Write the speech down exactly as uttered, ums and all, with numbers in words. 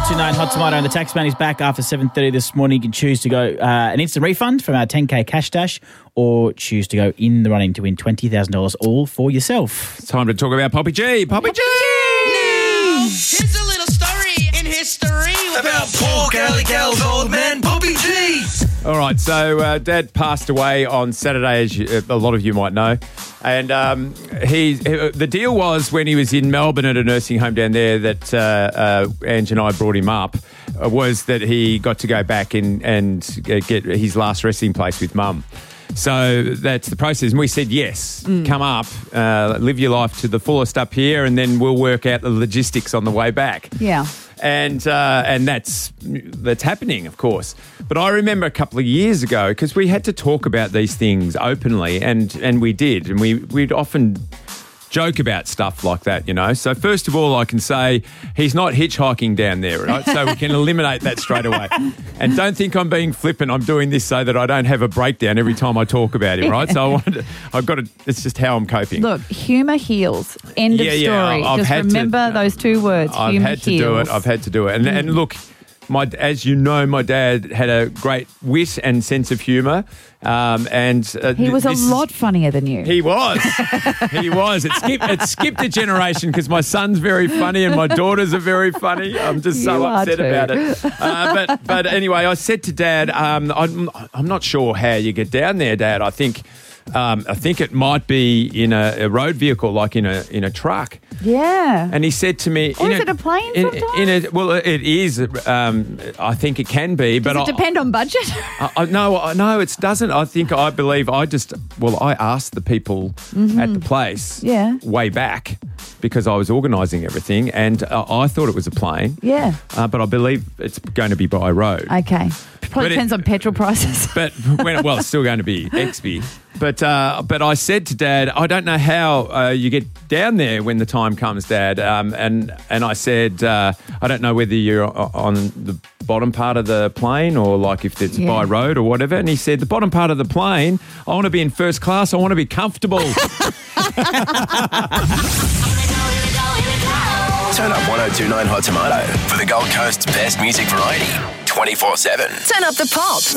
oh two nine Hot Tomato, and the tax man is back after seven thirty this morning. You can choose to go uh, an instant refund from our ten K cash dash or choose to go in the running to win twenty thousand dollars all for yourself. It's time to talk about Poppy G. Poppy, Poppy G! Now, here's a little story in history about poor Galley Gal's old man, Poppy G. All right, so uh, Dad passed away on Saturday, as you, a lot of you might know. And um, he, the deal was when he was in Melbourne at a nursing home down there that uh, uh, Ange and I brought him up, uh, was that he got to go back and, and get his last resting place with Mum. So that's the process. And we said, yes, mm. come up, uh, live your life to the fullest up here, and then we'll work out the logistics on the way back. Yeah. And uh, and that's that's happening, of course. But I remember a couple of years ago, because we had to talk about these things openly, and, and we did. And we, we'd often joke about stuff like that, you know. So first of all, I can say he's not hitchhiking down there, right? So we can eliminate that straight away. And don't think I'm being flippant. I'm doing this so that I don't have a breakdown every time I talk about him, right? So I want to, I've got to, it's just how I'm coping. Look, humour heals. End yeah, of yeah, story. I've just had remember to, those two words, I've humour had to heals. do it. I've had to do it. And, mm. and look, my, as you know, my dad had a great wit and sense of humour. Um, and uh, he was a this, lot funnier than you. He was. he was. It skipped, it skipped a generation because my son's very funny and my daughters are very funny. I'm just so you upset too. about it. Uh, but but anyway, I said to Dad, um, I'm, I'm not sure how you get down there, Dad. I think um, I think it might be in a, a road vehicle, like in a in a truck. Yeah. And he said to me, or in is a, it a plane in, sometimes? in a, well, it is. Um, I think it can be. Does but it I, depend on budget? I, I, no, no, it doesn't. I think, I believe, I just, well, I asked the people mm-hmm. at the place yeah. way back because I was organising everything, and uh, I thought it was a plane. Yeah. Uh, but I believe it's going to be by road. Okay. Probably But depends it- on petrol prices. But when it, well, it's still going to be X B. But uh, but I said to Dad, I don't know how uh, you get down there when the time comes, Dad. Um, and and I said, uh, I don't know whether you're on the bottom part of the plane or like if it's Yeah. by road or whatever. And he said, the bottom part of the plane, I want to be in first class. I want to be comfortable. Turn up one oh two nine Hot Tomato for the Gold Coast's best music variety, twenty-four seven. Turn up the pop.